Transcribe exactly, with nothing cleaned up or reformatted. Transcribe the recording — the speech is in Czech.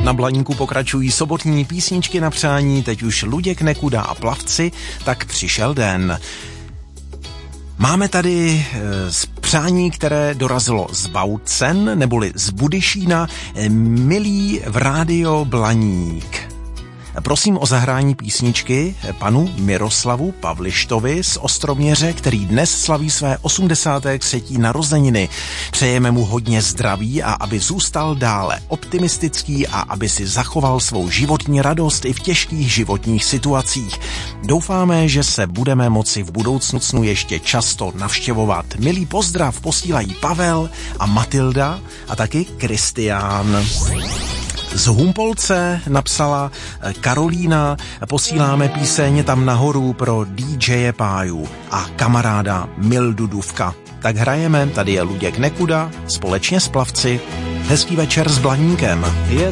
Na Blaníku pokračují sobotní písničky na přání, teď už Luděk Nekuda a Plavci, tak přišel den. Máme tady z přání, které dorazilo z Bautzen, neboli z Budyšína, milý v rádio Blaník. Prosím o zahrání písničky panu Miroslavu Pavlištovi z Ostroměře, který dnes slaví své osmdesáté třetí narozeniny. Přejeme mu hodně zdraví a aby zůstal dále optimistický a aby si zachoval svou životní radost i v těžkých životních situacích. Doufáme, že se budeme moci v budoucnu ještě často navštěvovat. Milý pozdrav posílají Pavel a Matilda a taky Kristián. Z Humpolce napsala Karolína, posíláme píseň Tam nahoru pro dý džeje Páju a kamaráda Mildu Duvka. Tak hrajeme, tady je Luděk Nekuda společně s Plavci. Hezký večer s Blaníkem. Je